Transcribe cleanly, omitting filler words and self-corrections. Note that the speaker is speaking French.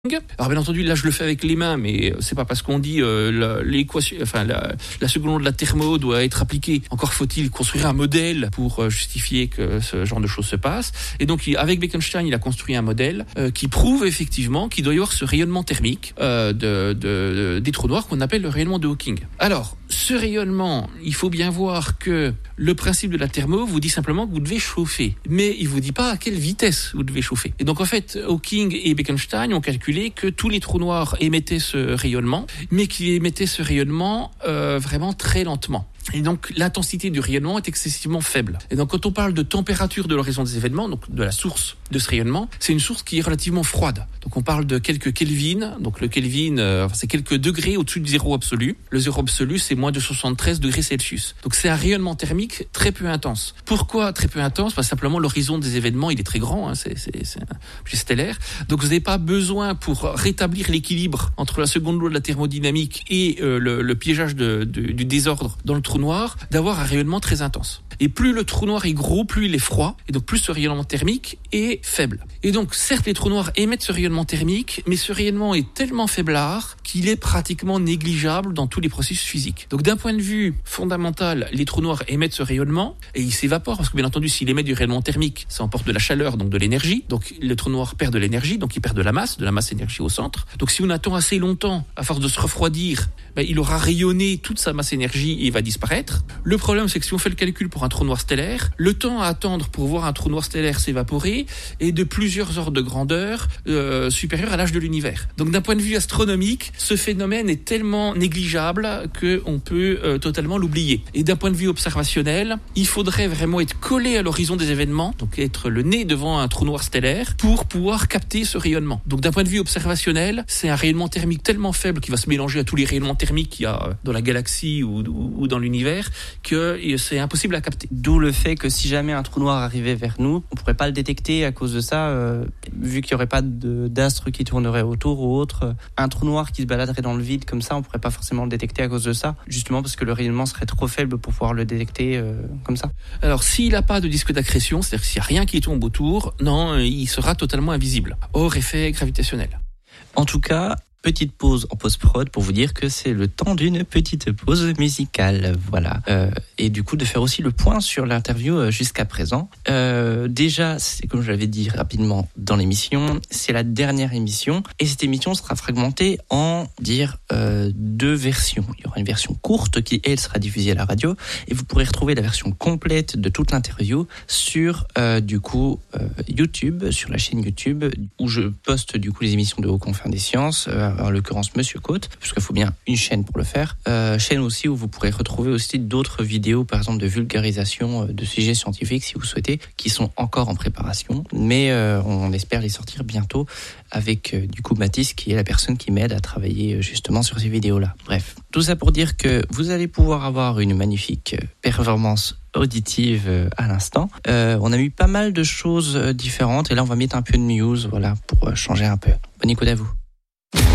Alors bien entendu, là je le fais avec les mains, mais c'est pas parce qu'on dit l'équation, la seconde loi de la thermo doit être appliquée. Encore faut-il construire un modèle pour justifier que ce genre de choses se passe. Et donc avec Bekenstein, il a construit un modèle qui prouve effectivement qu'il doit y avoir ce rayonnement thermique des trous noirs qu'on appelle le rayonnement de Hawking. Alors ce rayonnement, il faut bien voir que le principe de la thermo vous dit simplement que vous devez chauffer, mais il vous dit pas à quelle vitesse vous devez chauffer. Et donc en fait, Hawking et Bekenstein ont calculé que tous les trous noirs émettaient ce rayonnement, mais qu'ils émettaient ce rayonnement vraiment très lentement. Et donc l'intensité du rayonnement est excessivement faible. Et donc quand on parle de température de l'horizon des événements, donc de la source de ce rayonnement, c'est une source qui est relativement froide. Donc on parle de quelques Kelvin. Donc le Kelvin, c'est quelques degrés au-dessus du zéro absolu. Le zéro absolu, c'est moins de 73 degrés Celsius. Donc c'est un rayonnement thermique très peu intense. Pourquoi très peu intense ? Parce que simplement l'horizon des événements, il est très grand, c'est un objet stellaire. Donc vous n'avez pas besoin, pour rétablir l'équilibre entre la seconde loi de la thermodynamique et le piégeage du désordre dans le trou noir, d'avoir un rayonnement très intense. Et plus le trou noir est gros, plus il est froid, et donc plus ce rayonnement thermique est faible. Et donc certes, les trous noirs émettent ce rayonnement thermique, mais ce rayonnement est tellement faiblard qu'il est pratiquement négligeable dans tous les processus physiques. Donc d'un point de vue fondamental, les trous noirs émettent ce rayonnement, et ils s'évaporent, parce que bien entendu, s'il émet du rayonnement thermique, ça emporte de la chaleur, donc de l'énergie, donc le trou noir perd de l'énergie, donc il perd de la masse énergie au centre. Donc si on attend assez longtemps, à force de se refroidir, il aura rayonné toute sa masse énergie et il va disparaître. Le problème, c'est que si on fait le calcul pour un trou noir stellaire, le temps à attendre pour voir un trou noir stellaire s'évaporer est de plusieurs ordres de grandeur supérieur à l'âge de l'univers. Donc d'un point de vue astronomique, ce phénomène est tellement négligeable qu'on peut totalement l'oublier. Et d'un point de vue observationnel, il faudrait vraiment être collé à l'horizon des événements, donc être le nez devant un trou noir stellaire, pour pouvoir capter ce rayonnement. Donc d'un point de vue observationnel, c'est un rayonnement thermique tellement faible qui va se mélanger à tous les rayonnements thermiques qu'il y a dans la galaxie ou dans l'univers, que c'est impossible à capter. D'où le fait que si jamais un trou noir arrivait vers nous, on pourrait pas le détecter à cause de ça, vu qu'il y aurait pas d'astres qui tourneraient autour ou autre. Un trou noir qui se baladerait dans le vide comme ça, on pourrait pas forcément le détecter à cause de ça, justement parce que le rayonnement serait trop faible pour pouvoir le détecter comme ça. Alors s'il n'a pas de disque d'accrétion, c'est-à-dire s'il n'y a rien qui tombe autour, non, il sera totalement invisible, hors effet gravitationnel. En tout cas, petite pause en post-prod pour vous dire que c'est le temps d'une petite pause musicale, voilà. Et du coup de faire aussi le point sur l'interview jusqu'à présent. Déjà, c'est comme je l'avais dit rapidement dans l'émission, c'est la dernière émission et cette émission sera fragmentée en deux versions. Il y aura une version courte qui elle sera diffusée à la radio et vous pourrez retrouver la version complète de toute l'interview sur YouTube, sur la chaîne YouTube où je poste du coup les émissions de Haut Confins des Sciences. En l'occurrence Monsieur Côte, parce qu'il faut bien une chaîne pour le faire. Chaîne aussi où vous pourrez retrouver aussi d'autres vidéos, par exemple de vulgarisation de sujets scientifiques, si vous souhaitez, qui sont encore en préparation, mais on espère les sortir bientôt avec du coup Mathis, qui est la personne qui m'aide à travailler justement sur ces vidéos-là. Bref, tout ça pour dire que vous allez pouvoir avoir une magnifique performance auditive à l'instant. On a eu pas mal de choses différentes et là on va mettre un peu de news, voilà, pour changer un peu. Bonne écoute à vous.